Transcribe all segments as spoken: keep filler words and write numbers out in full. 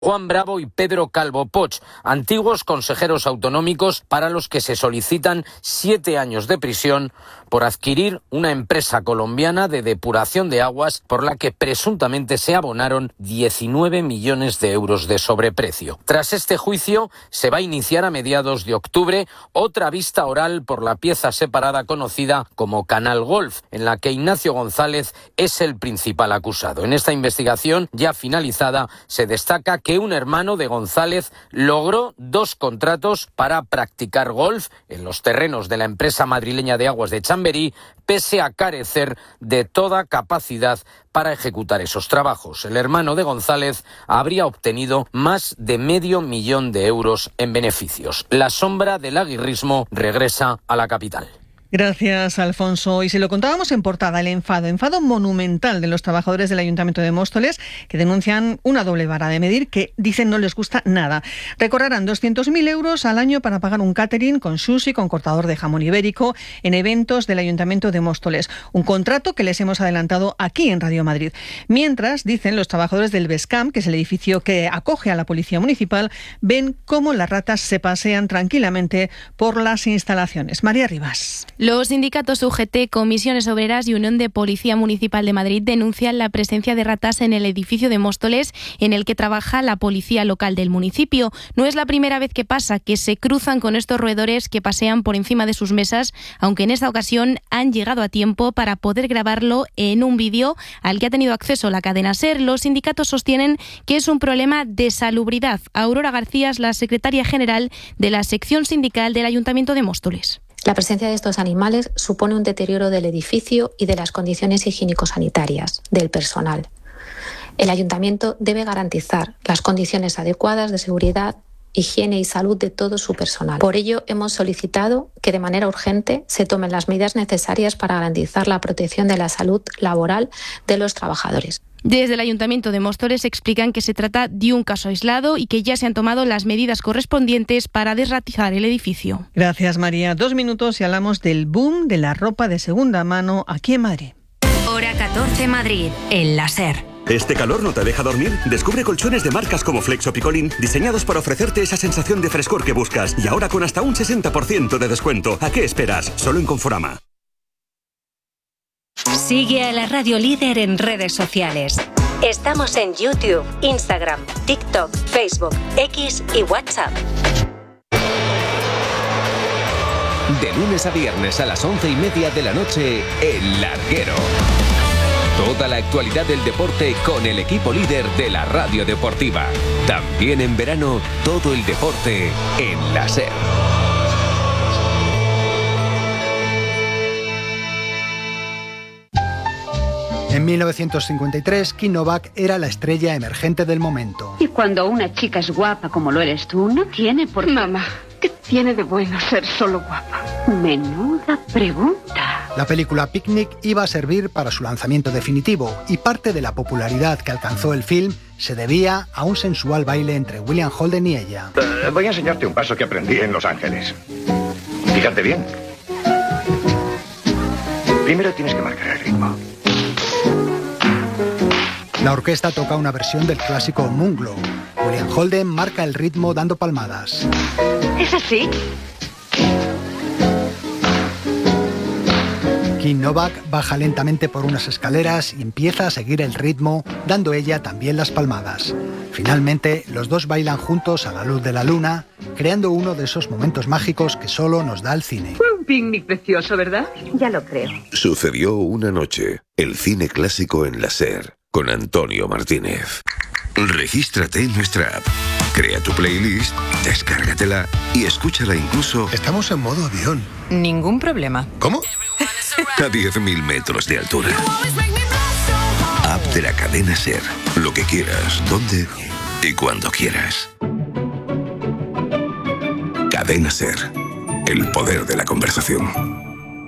Juan Bravo y Pedro Calvo Poch, antiguos consejeros autonómicos para los que se solicitan siete años de prisión por adquirir una empresa colombiana de depuración de aguas por la que presuntamente se abonaron diecinueve millones de euros de sobreprecio. Tras este juicio, se va a iniciar a mediados de octubre otra vista oral por la pieza separada conocida como Canal Golf, en la que Ignacio González es el principal acusado. En esta investigación ya finalizada se destaca que que un hermano de González logró dos contratos para practicar golf en los terrenos de la empresa madrileña de aguas de Chamberí, pese a carecer de toda capacidad para ejecutar esos trabajos. El hermano de González habría obtenido más de medio millón de euros en beneficios. La sombra del aguirrismo regresa a la capital. Gracias, Alfonso. Y si lo contábamos en portada, el enfado, enfado monumental de los trabajadores del Ayuntamiento de Móstoles, que denuncian una doble vara de medir que dicen no les gusta nada. Recorrerán doscientos mil euros al año para pagar un catering con sushi, con cortador de jamón ibérico, en eventos del Ayuntamiento de Móstoles. Un contrato que les hemos adelantado aquí en Radio Madrid. Mientras, dicen los trabajadores del Bescam, que es el edificio que acoge a la Policía Municipal, ven cómo las ratas se pasean tranquilamente por las instalaciones. María Rivas. Los sindicatos U G T, Comisiones Obreras y Unión de Policía Municipal de Madrid denuncian la presencia de ratas en el edificio de Móstoles en el que trabaja la policía local del municipio. No es la primera vez que pasa que se cruzan con estos roedores que pasean por encima de sus mesas, aunque en esta ocasión han llegado a tiempo para poder grabarlo en un vídeo al que ha tenido acceso la cadena SER. Los sindicatos sostienen que es un problema de salubridad. Aurora García es la secretaria general de la sección sindical del Ayuntamiento de Móstoles. La presencia de estos animales supone un deterioro del edificio y de las condiciones higiénico-sanitarias del personal. El Ayuntamiento debe garantizar las condiciones adecuadas de seguridad, higiene y salud de todo su personal. Por ello, hemos solicitado que de manera urgente se tomen las medidas necesarias para garantizar la protección de la salud laboral de los trabajadores. Desde el Ayuntamiento de Móstoles explican que se trata de un caso aislado y que ya se han tomado las medidas correspondientes para desratizar el edificio. Gracias, María. Dos minutos y hablamos del boom de la ropa de segunda mano aquí en Madrid. Hora catorce Madrid, en la SER. ¿Este calor no te deja dormir? Descubre colchones de marcas como Flex o Picolín, diseñados para ofrecerte esa sensación de frescor que buscas y ahora con hasta un sesenta por ciento de descuento. ¿A qué esperas? Solo en Conforama. Sigue a la Radio Líder en redes sociales. Estamos en YouTube, Instagram, TikTok, Facebook, X y WhatsApp. De lunes a viernes a las once y media de la noche, El Larguero. Toda la actualidad del deporte con el equipo líder de la radio deportiva. También en verano, todo el deporte en la SER. En mil novecientos cincuenta y tres, Kim Novak era la estrella emergente del momento. Y cuando una chica es guapa como lo eres tú, no tiene por qué... Mamá, ¿qué tiene de bueno ser solo guapa? Menuda pregunta. La película Picnic iba a servir para su lanzamiento definitivo y parte de la popularidad que alcanzó el film se debía a un sensual baile entre William Holden y ella. Uh, voy a enseñarte un paso que aprendí en Los Ángeles. Fíjate bien. Primero tienes que marcar el ritmo. La orquesta toca una versión del clásico Moonglow. William Holden marca el ritmo dando palmadas. ¿Es así? Kim Novak baja lentamente por unas escaleras y empieza a seguir el ritmo, dando ella también las palmadas. Finalmente, los dos bailan juntos a la luz de la luna, creando uno de esos momentos mágicos que solo nos da el cine. Fue un picnic precioso, ¿verdad? Ya lo creo. Sucedió una noche, el cine clásico en la SER, con Antonio Martínez. Regístrate en nuestra app, crea tu playlist, descárgatela y escúchala incluso... Estamos en modo avión. Ningún problema. ¿Cómo? A diez mil metros de altura. App de la cadena SER. Lo que quieras, donde y cuando quieras. Cadena SER. El poder de la conversación.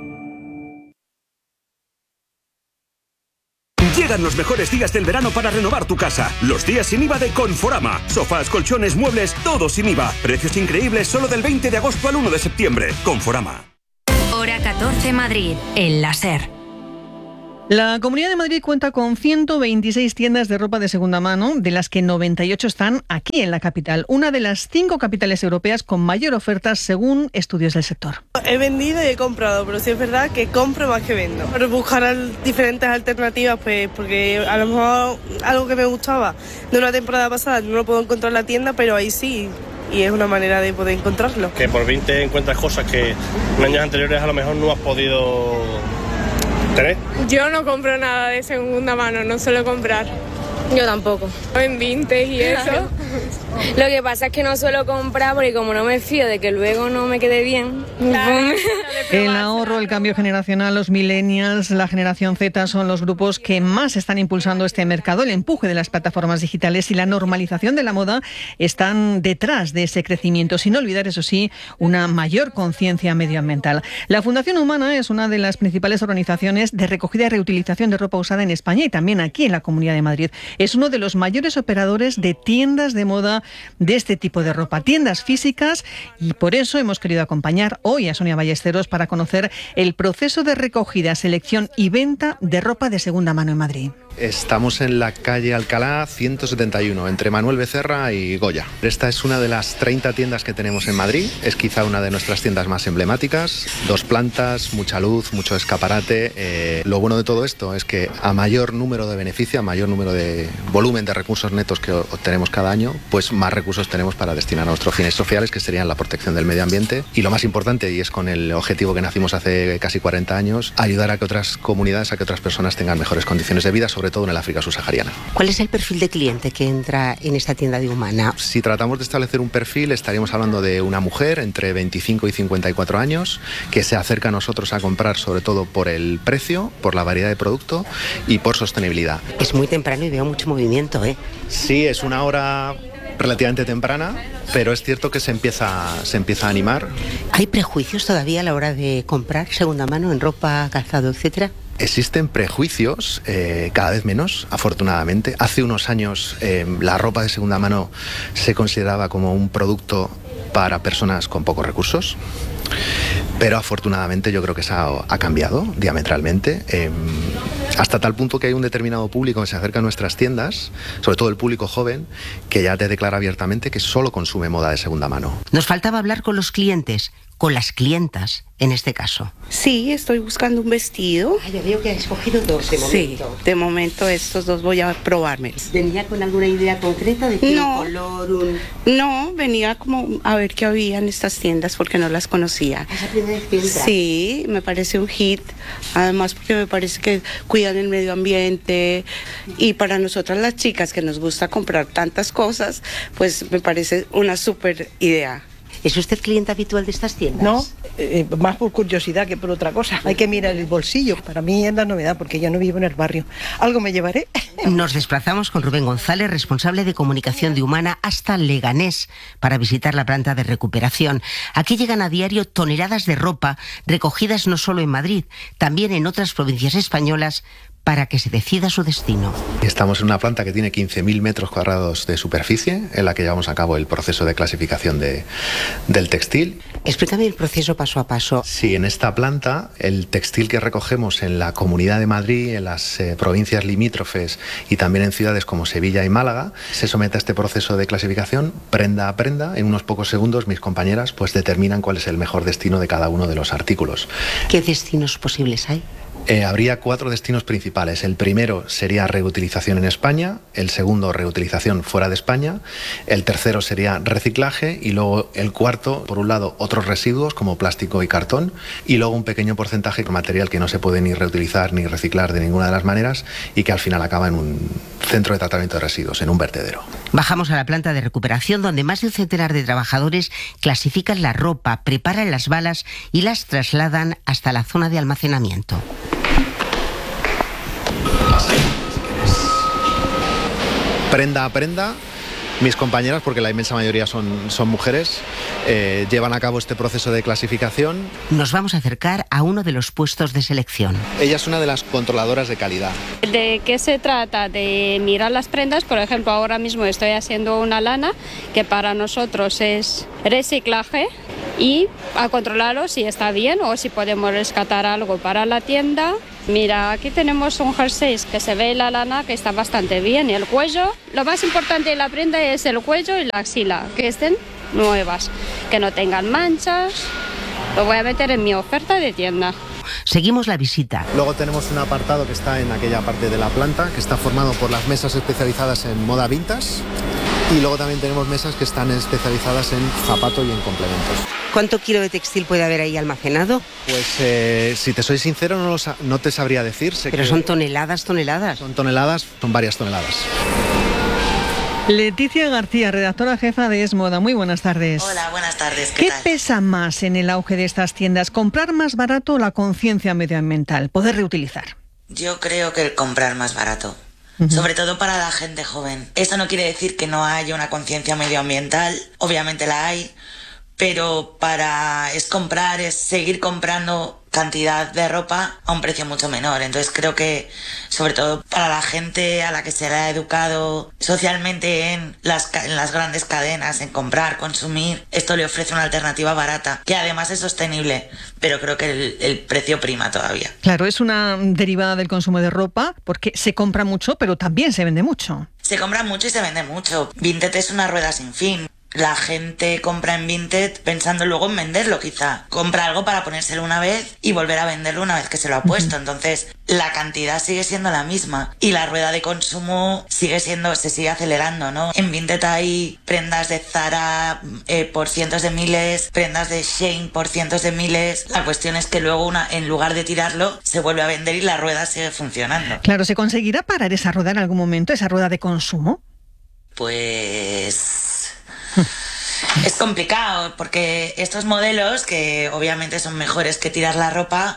Llegan los mejores días del verano para renovar tu casa. Los días sin I V A de Conforama. Sofás, colchones, muebles, todo sin I V A. Precios increíbles solo del veinte de agosto al uno de septiembre. Conforama. Hora catorce Madrid, en la SER. La Comunidad de Madrid cuenta con ciento veintiséis tiendas de ropa de segunda mano, de las que noventa y ocho están aquí en la capital, una de las cinco capitales europeas con mayor oferta según estudios del sector. He vendido y he comprado, pero sí es verdad que compro más que vendo. Por buscar al, diferentes alternativas, pues porque a lo mejor algo que me gustaba de una temporada pasada no lo puedo encontrar en la tienda, pero ahí sí. Y es una manera de poder encontrarlo. Que por veinte encuentras cosas que en años anteriores a lo mejor no has podido tener. Yo no compro nada de segunda mano, no suelo comprar. Yo tampoco. En vintage y eso. Lo que pasa es que no suelo comprar porque como no me fío de que luego no me quede bien. Claro. El ahorro, el cambio generacional, los millennials, la generación Z son los grupos que más están impulsando este mercado. El empuje de las plataformas digitales y la normalización de la moda están detrás de ese crecimiento, sin olvidar, eso sí, una mayor conciencia medioambiental. La Fundación Humana es una de las principales organizaciones de recogida y reutilización de ropa usada en España y también aquí en la Comunidad de Madrid. Es uno de los mayores operadores de tiendas de moda de este tipo de ropa, tiendas físicas, y por eso hemos querido acompañar hoy a Sonia Ballesteros para conocer el proceso de recogida, selección y venta de ropa de segunda mano en Madrid. Estamos en la calle Alcalá ciento setenta y uno, entre Manuel Becerra y Goya. Esta es una de las treinta tiendas que tenemos en Madrid, es quizá una de nuestras tiendas más emblemáticas, dos plantas, mucha luz, mucho escaparate. Eh, lo bueno de todo esto es que a mayor número de beneficio, a mayor número de volumen de recursos netos que obtenemos cada año, pues más recursos tenemos para destinar a nuestros fines sociales, que serían la protección del medio ambiente y lo más importante, y es con el objetivo que nacimos hace casi cuarenta años, ayudar a que otras comunidades, a que otras personas tengan mejores condiciones de vida, sobre todo en el África subsahariana. ¿Cuál es el perfil de cliente que entra en esta tienda de Humana? Si tratamos de establecer un perfil, estaríamos hablando de una mujer entre veinticinco y cincuenta y cuatro años que se acerca a nosotros a comprar sobre todo por el precio, por la variedad de producto y por sostenibilidad. Es muy temprano y veo mucho movimiento, ¿eh? Sí, es una hora relativamente temprana, pero es cierto que se empieza, se empieza a animar. ¿Hay prejuicios todavía a la hora de comprar segunda mano en ropa, calzado, etcétera? Existen prejuicios, eh, cada vez menos, afortunadamente. Hace unos años eh, la ropa de segunda mano se consideraba como un producto para personas con pocos recursos, pero afortunadamente yo creo que eso ha, ha cambiado diametralmente, eh, hasta tal punto que hay un determinado público que se acerca a nuestras tiendas, sobre todo el público joven, que ya te declara abiertamente que solo consume moda de segunda mano. Nos faltaba hablar con los clientes, con las clientas en este caso. Sí, estoy buscando un vestido. Ah, ya veo que has escogido dos de momento. Sí, de momento estos dos voy a probarme. ¿Venía con alguna idea concreta de qué no, color? Un... No, venía como a ver qué había en estas tiendas porque no las conocía. ¿Es la primera vez que entras? Sí, me parece un hit. Además porque me parece que cuidan el medio ambiente y para nosotras las chicas que nos gusta comprar tantas cosas, pues me parece una súper idea. ¿Es usted cliente habitual de estas tiendas? No, eh, más por curiosidad que por otra cosa. Hay que mirar el bolsillo. Para mí es la novedad porque yo no vivo en el barrio. ¿Algo me llevaré? Nos desplazamos con Rubén González, responsable de comunicación de Humana, hasta Leganés para visitar la planta de recuperación. Aquí llegan a diario toneladas de ropa recogidas no solo en Madrid, también en otras provincias españolas, para que se decida su destino. Estamos en una planta que tiene quince mil metros cuadrados de superficie, en la que llevamos a cabo el proceso de clasificación de, del textil. Explícame el proceso paso a paso. Sí, en esta planta, el textil que recogemos en la Comunidad de Madrid, en las eh, provincias limítrofes y también en ciudades como Sevilla y Málaga, se somete a este proceso de clasificación, prenda a prenda. En unos pocos segundos mis compañeras pues determinan cuál es el mejor destino de cada uno de los artículos. ¿Qué destinos posibles hay? Eh, habría cuatro destinos principales. El primero sería reutilización en España, el segundo reutilización fuera de España, el tercero sería reciclaje y luego el cuarto, por un lado, otros residuos como plástico y cartón y luego un pequeño porcentaje de material que no se puede ni reutilizar ni reciclar de ninguna de las maneras y que al final acaba en un centro de tratamiento de residuos, en un vertedero. Bajamos a la planta de recuperación donde más de un centenar de trabajadores clasifican la ropa, preparan las balas y las trasladan hasta la zona de almacenamiento. Prenda a prenda, mis compañeras, porque la inmensa mayoría son, son mujeres, eh, llevan a cabo este proceso de clasificación. Nos vamos a acercar a uno de los puestos de selección. Ella es una de las controladoras de calidad. ¿De qué se trata? De mirar las prendas. Por ejemplo, ahora mismo estoy haciendo una lana que para nosotros es reciclaje y a controlarlo si está bien o si podemos rescatar algo para la tienda. Mira, aquí tenemos un jersey que se ve la lana que está bastante bien y el cuello. Lo más importante de la prenda es el cuello y la axila, que estén nuevas, que no tengan manchas. Lo voy a meter en mi oferta de tienda. Seguimos la visita. Luego tenemos un apartado que está en aquella parte de la planta, que está formado por las mesas especializadas en moda vintage. Y luego también tenemos mesas que están especializadas en zapato y en complementos. ¿Cuánto kilo de textil puede haber ahí almacenado? Pues eh, si te soy sincero no, lo sa- no te sabría decir. Sé Pero que son toneladas, toneladas. Son toneladas, son varias toneladas. Leticia García, redactora jefa de Es Moda. Muy buenas tardes. Hola, buenas tardes. ¿Qué, ¿Qué tal? pesa más en el auge de estas tiendas? ¿Comprar más barato o la conciencia medioambiental? ¿Poder reutilizar? Yo creo que el comprar más barato. Sobre todo para la gente joven. Eso no quiere decir que no haya una conciencia medioambiental, obviamente la hay, pero para es comprar, es seguir comprando cantidad de ropa a un precio mucho menor. Entonces creo que sobre todo para la gente a la que se le ha educado socialmente en las, en las grandes cadenas, en comprar, consumir, esto le ofrece una alternativa barata, que además es sostenible, pero creo que el, el precio prima todavía. Claro, es una derivada del consumo de ropa porque se compra mucho, pero también se vende mucho. Se compra mucho y se vende mucho. Vinted es una rueda sin fin. La gente compra en Vinted pensando luego en venderlo quizá. Compra algo para ponérselo una vez y volver a venderlo una vez que se lo ha puesto. Entonces la cantidad sigue siendo la misma y la rueda de consumo sigue siendo, se sigue acelerando, ¿no? En Vinted hay prendas de Zara eh, por cientos de miles, prendas de Shein por cientos de miles. La cuestión es que luego una, en lugar de tirarlo, se vuelve a vender y la rueda sigue funcionando. Claro, ¿se conseguirá parar esa rueda en algún momento, esa rueda de consumo? Pues... es complicado porque estos modelos, que obviamente son mejores que tirar la ropa,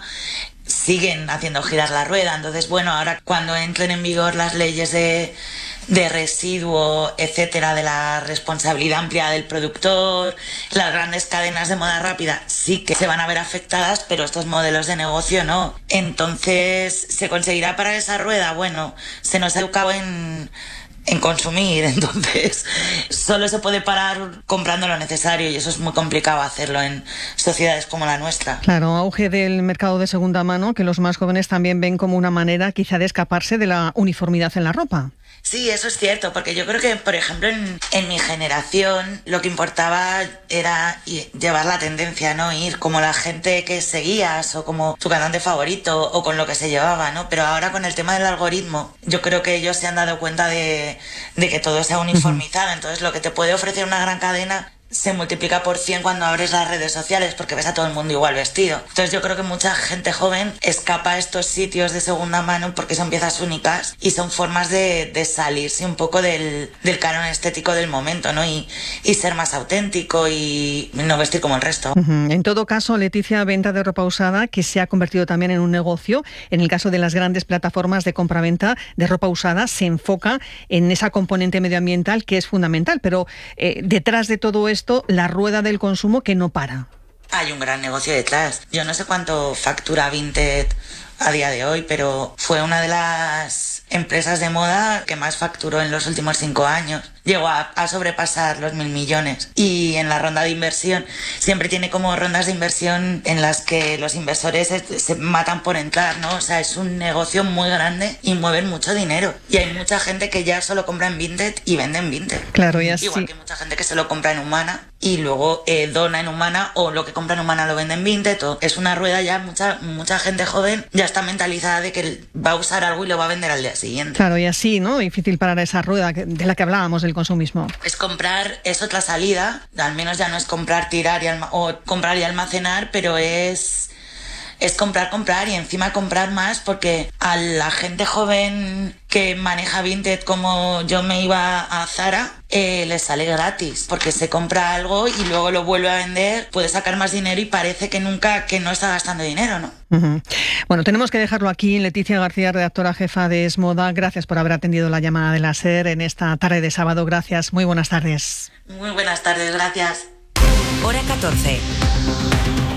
siguen haciendo girar la rueda. Entonces, bueno, ahora cuando entren en vigor las leyes de, de residuo, etcétera, de la responsabilidad ampliada del productor, las grandes cadenas de moda rápida sí que se van a ver afectadas, pero estos modelos de negocio no. Entonces, ¿se conseguirá parar esa rueda? Bueno, se nos ha educado en... en consumir, entonces solo se puede parar comprando lo necesario y eso es muy complicado hacerlo en sociedades como la nuestra. Claro, auge del mercado de segunda mano que los más jóvenes también ven como una manera quizá de escaparse de la uniformidad en la ropa. Sí, eso es cierto, porque yo creo que, por ejemplo, en, en mi generación lo que importaba era llevar la tendencia, ¿no? Ir como la gente que seguías o como tu cantante favorito o con lo que se llevaba, ¿no? Pero ahora con el tema del algoritmo, yo creo que ellos se han dado cuenta de, de que todo se ha uniformizado. Entonces lo que te puede ofrecer una gran cadena se multiplica por cien cuando abres las redes sociales porque ves a todo el mundo igual vestido. Entonces yo creo que mucha gente joven escapa a estos sitios de segunda mano porque son piezas únicas y son formas de, de salirse un poco del, del canon estético del momento, ¿no? Y, y ser más auténtico y no vestir como el resto. Uh-huh. En todo caso, Leticia, venta de ropa usada que se ha convertido también en un negocio. En el caso de las grandes plataformas de compraventa de ropa usada se enfoca en esa componente medioambiental que es fundamental, pero eh, detrás de todo esto la rueda del consumo que no para. Hay un gran negocio detrás. Yo no sé cuánto factura Vinted a día de hoy, pero fue una de las empresas de moda que más facturó en los últimos cinco años. Llegó a, a sobrepasar los mil millones. Y en la ronda de inversión, siempre tiene como rondas de inversión en las que los inversores se, se matan por entrar, ¿no? O sea, es un negocio muy grande y mueven mucho dinero. Y hay mucha gente que ya solo compra en Vinted y vende en Vinted. Claro, y así. Igual que mucha gente que se lo compra en Humana y luego eh, dona en Humana, o lo que compra en Humana lo vende en Vinted. O es una rueda ya, mucha, mucha gente joven ya está mentalizada de que va a usar algo y lo va a vender al día siguiente. Claro, y así, ¿no? Difícil parar esa rueda de la que hablábamos del consumismo. Es comprar, es otra salida, al menos ya no es comprar, tirar y alma, o comprar y almacenar, pero es... es comprar, comprar y encima comprar más, porque a la gente joven que maneja Vinted como yo me iba a Zara, eh, les sale gratis, porque se compra algo y luego lo vuelve a vender, puede sacar más dinero y parece que nunca, que no está gastando dinero, ¿no? Uh-huh. Bueno, tenemos que dejarlo aquí. Leticia García, redactora jefa de Es Moda, gracias por haber atendido la llamada de la SER en esta tarde de sábado. Gracias, muy buenas tardes. Muy buenas tardes, gracias. Hora catorce.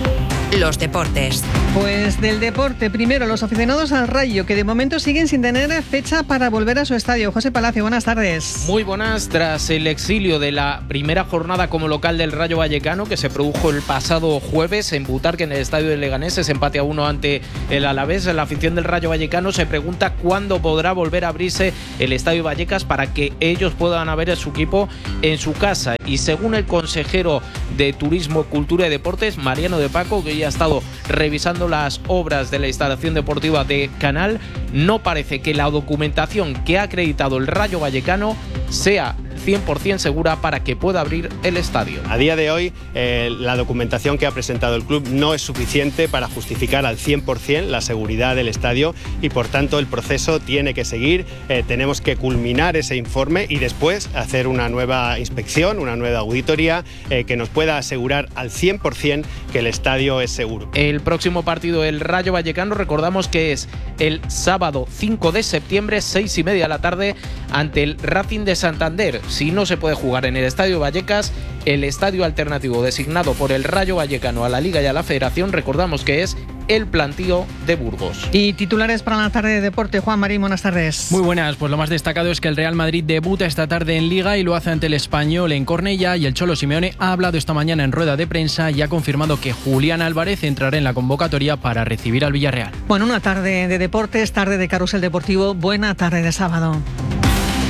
los deportes. Pues del deporte, primero los aficionados al Rayo, que de momento siguen sin tener fecha para volver a su estadio. José Palacio, buenas tardes. Muy buenas. Tras el exilio de la primera jornada como local del Rayo Vallecano, que se produjo el pasado jueves en Butarque, en el estadio del Leganés, ese empate a uno ante el Alavés, la afición del Rayo Vallecano se pregunta cuándo podrá volver a abrirse el estadio Vallecas para que ellos puedan ver a su equipo en su casa. Y según el consejero de Turismo, Cultura y Deportes, Mariano de Paco, que ya ha estado revisando las obras de la instalación deportiva de Canal, no parece que la documentación que ha acreditado el Rayo Vallecano sea cien por ciento segura para que pueda abrir el estadio. A día de hoy, eh, la documentación que ha presentado el club no es suficiente para justificar al cien por ciento la seguridad del estadio y, por tanto, el proceso tiene que seguir. Eh, tenemos que culminar ese informe y después hacer una nueva inspección, una nueva auditoría eh, que nos pueda asegurar al cien por ciento que el estadio es seguro. El próximo partido del Rayo Vallecano, recordamos que es el sábado cinco de septiembre, seis y media de la tarde, ante el Racing de Santander. Si no se puede jugar en el Estadio Vallecas, el estadio alternativo designado por el Rayo Vallecano a la Liga y a la Federación, recordamos que es el Plantío de Burgos. Y titulares para la tarde de deporte. Juan Marín, buenas tardes. Muy buenas, pues lo más destacado es que el Real Madrid debuta esta tarde en Liga y lo hace ante el Español en Cornellá, y el Cholo Simeone ha hablado esta mañana en rueda de prensa y ha confirmado que Julián Álvarez entrará en la convocatoria para recibir al Villarreal. Bueno, una tarde de deportes, tarde de carrusel deportivo, buena tarde de sábado.